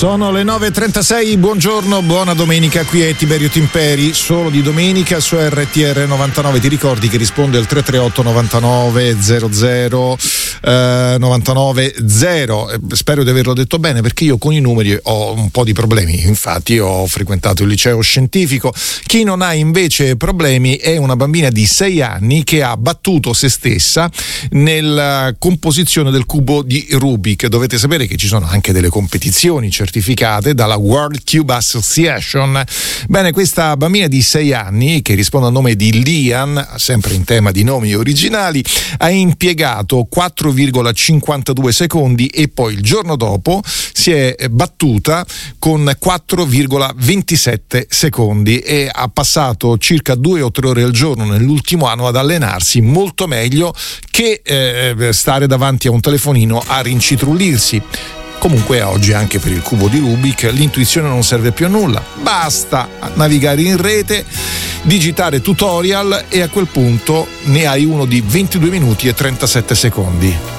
Sono le 9.36, buongiorno, buona domenica, qui è Tiberio Timperi, solo di domenica su RTR 99. Ti ricordi che risponde al 338 99 00 990. Spero di averlo detto bene, perché io con i numeri ho un po' di problemi. Infatti ho frequentato il liceo scientifico. Chi non ha invece problemi è una bambina di 6 anni che ha battuto se stessa nella composizione del cubo di Rubik. Dovete sapere che ci sono anche delle competizioni certificate dalla World Cube Association. Bene, questa bambina di 6 anni, che risponde al nome di Lian, sempre in tema di nomi originali, ha impiegato 4,52 secondi e poi il giorno dopo si è battuta con 4,27 secondi e ha passato circa 2 o 3 ore al giorno nell'ultimo anno ad allenarsi, molto meglio che stare davanti a un telefonino a rincitrullirsi. Comunque oggi anche per il cubo di Rubik l'intuizione non serve più a nulla, basta navigare in rete, digitare tutorial e a quel punto ne hai uno di 22 minuti e 37 secondi.